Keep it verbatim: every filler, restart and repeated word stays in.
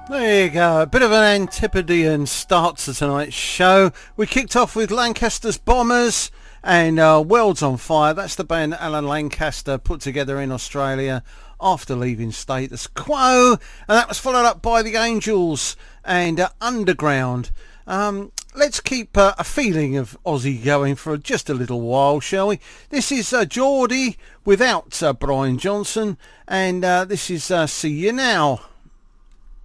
There you go, a bit of an Antipodean start to tonight's show. We kicked off with Lancaster's Bombers and uh, World's on Fire. That's the band Alan Lancaster put together in Australia after leaving Status Quo. And that was followed up by the Angels and uh, Underground. Um, let's keep uh, a feeling of Aussie going for just a little while, shall we? This is uh, Geordie without uh, Brian Johnson, and uh, this is uh, See You Now.